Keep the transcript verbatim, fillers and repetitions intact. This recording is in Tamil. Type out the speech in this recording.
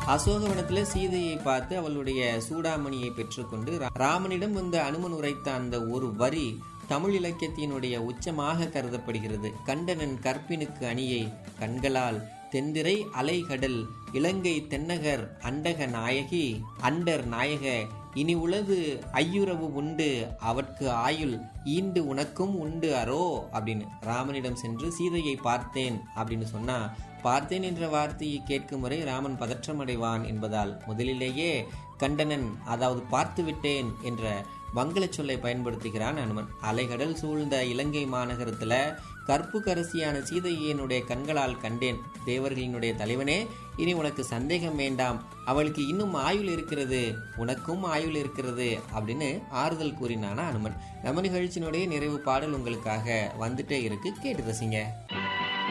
அசோகவனத்துல சீதையை பார்த்து அவளுடைய சூடாமணியை பெற்றுக்கொண்டு ராமனிடம் வந்து அனுமன் உரைத்த அந்த ஒரு வரி தமிழ் இலக்கியத்தினுடைய உச்சமாக கருதப்படுகிறது. கண்டனன் கற்பினுக்கு அணியை கண்களால் தென்திரை அலைகடல் இலங்கை தென்னகர் அண்டக நாயகி அண்டர் நாயக இனி உளது ஐயுறவு உண்டு அவற்கு ஆயுள் ஈண்டு உனக்கும் உண்டு அரோ அப்படின்னு ராமனிடம் சென்று சீதையை பார்த்தேன் அப்படின்னு சொன்னா, பார்த்தேன் என்ற வார்த்தையை கேட்கும் வரை ராமன் பதற்றமடைவான் என்பதால் முதலிலேயே கண்டனன், அதாவது பார்த்து விட்டேன் என்ற வங்கள சொல்லை பயன்படுத்துகிறான் அனுமன். அலைகடல் சூழ்ந்த இலங்கை மாநகரத்துல கற்பு கரசியான சீதையினுடைய கண்களால் கண்டேன். தேவர்களினுடைய தலைவனே, இனி உனக்கு சந்தேகம் வேண்டாம், அவளுக்கு இன்னும் ஆயுள் இருக்கிறது, உனக்கும் ஆயுள் இருக்கிறது அப்படின்னு ஆறுதல் கூறினானா அனுமன். நம்ம நிகழ்ச்சியினுடைய நிறைவு பாடல் உங்களுக்காக வந்துட்டே இருக்கு, கேட்டு ரசிங்க.